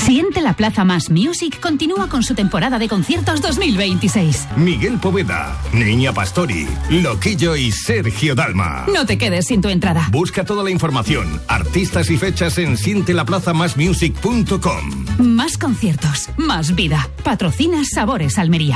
Siente la Plaza Más Music continúa con su temporada de conciertos 2026. Miguel Poveda, Niña Pastori, Loquillo y Sergio Dalma. No te quedes sin tu entrada. Busca toda la información, artistas y fechas en sientelaplazamasmusic.com. Más conciertos, más vida. Patrocina Sabores Almería.